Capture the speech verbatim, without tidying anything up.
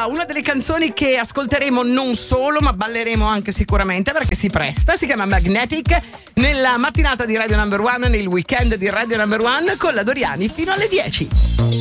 una delle canzoni che ascolteremo non solo, ma balleremo anche sicuramente perché si presta. Si chiama Magnetic, nella mattinata di Radio Number One, nel weekend di Radio Number One con la Doriani fino alle dieci.